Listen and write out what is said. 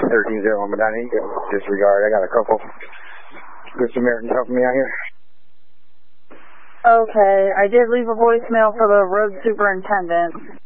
1301 Medina. Disregard. I got a couple good Samaritans helping me out here. Okay, I did leave a voicemail for the road superintendent.